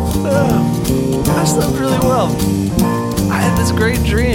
I slept really well. I had this great dream